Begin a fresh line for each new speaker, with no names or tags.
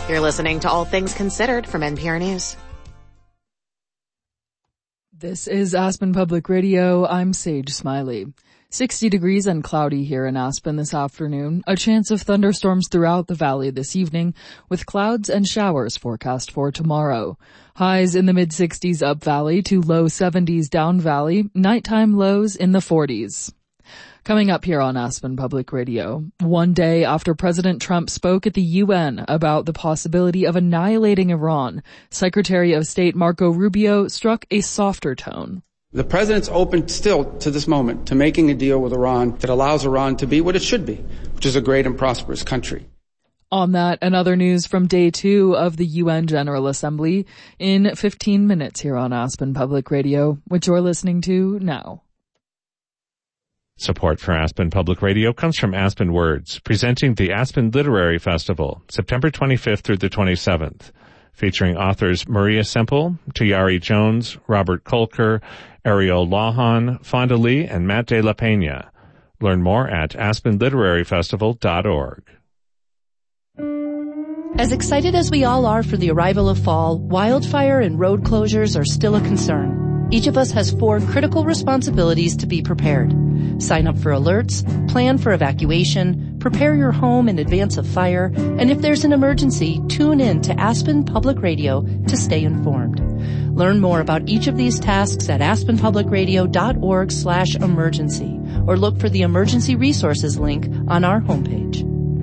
You're listening to All Things Considered from NPR News.
This is Aspen Public Radio. I'm Sage Smiley. 60 degrees and cloudy here in Aspen this afternoon. A chance of thunderstorms throughout the valley this evening, with clouds and showers forecast for tomorrow. Highs in the mid-60s up valley to low 70s down valley. Nighttime lows in the 40s. Coming up here on Aspen Public Radio, one day after President Trump spoke at the UN about the possibility of annihilating Iran, Secretary of State Marco Rubio struck a softer tone.
The president's open still to this moment to making a deal with Iran that allows Iran to be what it should be, which is a great and prosperous country.
On that and other news from day 2 of the UN General Assembly in 15 minutes here on Aspen Public Radio, which you're listening to now.
Support for Aspen Public Radio comes from Aspen Words, presenting the Aspen Literary Festival, September 25th through the 27th, featuring authors Maria Semple, Tayari Jones, Robert Kolker, Ariel Lawhon, Fonda Lee, and Matt De La Pena. Learn more at aspenliteraryfestival.org.
As excited as we all are for the arrival of fall, wildfire and road closures are still a concern. Each of us has 4 critical responsibilities to be prepared. Sign up for alerts, plan for evacuation, prepare your home in advance of fire, and if there's an emergency, tune in to Aspen Public Radio to stay informed. Learn more about each of these tasks at aspenpublicradio.org/emergency or look for the emergency resources link on our homepage.